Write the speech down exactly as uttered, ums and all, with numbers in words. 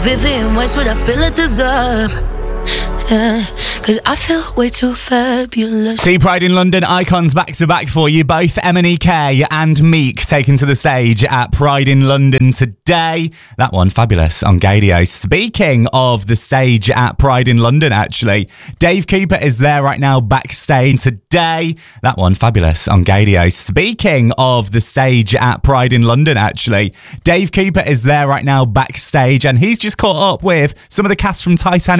Vivian Westwood, I feel I deserve. Yeah, cause I feel way too fabulous. See Pride in London icons back to back for you. Both M N E K and Meek taken to the stage at Pride in London today. That one fabulous on Gadio. Speaking of the stage at Pride in London, actually, Dave Cooper is there right now backstage today. That one fabulous on Gadio. Speaking of the stage at Pride in London, actually, Dave Cooper is there right now backstage, and he's just caught up with some of the cast from Titanic.